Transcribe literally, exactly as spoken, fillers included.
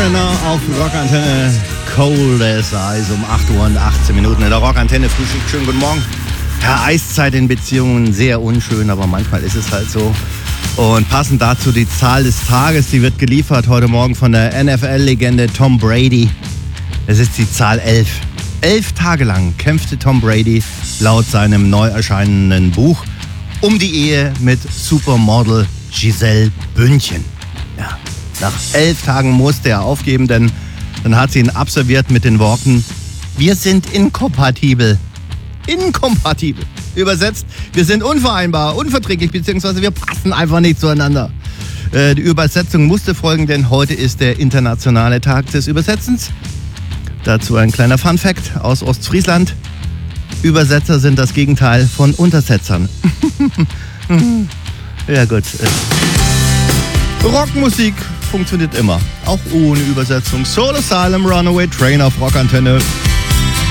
Mariner auf Rockantenne. Cold as Ice um acht Uhr und achtzehn Minuten in der Rockantenne. Frühstück, schönen guten Morgen. Ja, Eiszeit in Beziehungen, sehr unschön, aber manchmal ist es halt so. Und passend dazu die Zahl des Tages, die wird geliefert heute Morgen von der N F L-Legende Tom Brady. Es ist die Zahl elf. Elf Tage lang kämpfte Tom Brady laut seinem neu erscheinenden Buch um die Ehe mit Supermodel Gisele Bündchen. Ja, nach elf Tagen musste er aufgeben, denn dann hat sie ihn absolviert mit den Worten: Wir sind inkompatibel. Inkompatibel. Übersetzt, wir sind unvereinbar, unverträglich, beziehungsweise wir passen einfach nicht zueinander. Äh, die Übersetzung musste folgen, denn heute ist der internationale Tag des Übersetzens. Dazu ein kleiner Funfact aus Ostfriesland. Übersetzer sind das Gegenteil von Untersetzern. Ja gut. Rockmusik funktioniert immer, auch ohne Übersetzung. Soul Asylum, Runaway Train auf Rockantenne.